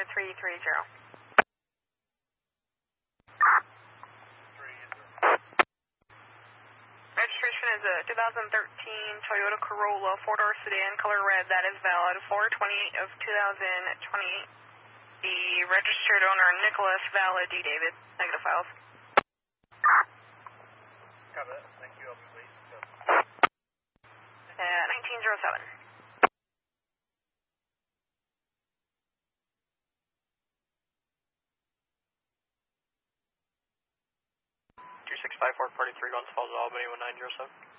4330. Registration is a 2013 Toyota Corolla 4-door sedan, color red. That is valid 4/28 of 2028. The registered owner, Nicholas, valid. D. David. Negative files. Copy that. Thank you. I'll be waiting. 1907. 2654 43 Guns Falls, Albany 1907.